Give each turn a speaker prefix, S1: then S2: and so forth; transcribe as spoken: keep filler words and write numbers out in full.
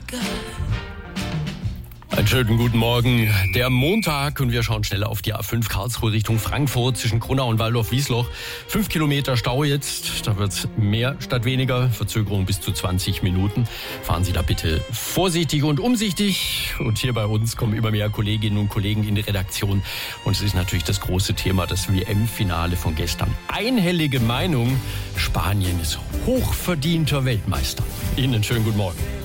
S1: Einen schönen guten Morgen. Der Montag und wir schauen schnell auf die A fünf Karlsruhe Richtung Frankfurt zwischen Grunau und Waldorf-Wiesloch. Fünf Kilometer Stau jetzt. Da wird es mehr statt weniger. Verzögerung bis zu zwanzig Minuten. Fahren Sie da bitte vorsichtig und umsichtig. Und hier bei uns kommen immer mehr Kolleginnen und Kollegen in die Redaktion. Und es ist natürlich das große Thema, das W M-Finale von gestern. Einhellige Meinung, Spanien ist hochverdienter Weltmeister. Ihnen einen schönen guten Morgen.